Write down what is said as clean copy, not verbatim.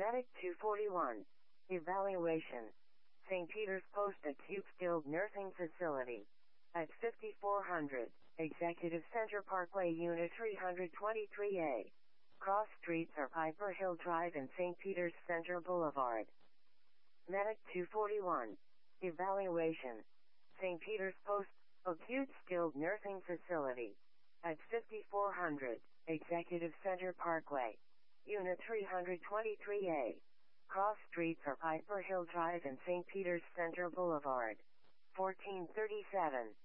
Medic 241. Evaluation. St. Peter's Post Acute Skilled Nursing Facility. At 5400 Executive Center Parkway, Unit 323A. Cross streets are Piper Hill Drive and St. Peter's Center Boulevard. Medic 241. Evaluation. St. Peter's Post Acute Skilled Nursing Facility. At 5400 Executive Center Parkway, Unit 323A. Cross streets are Piper Hill Drive and St. Peter's Center Boulevard. 1437.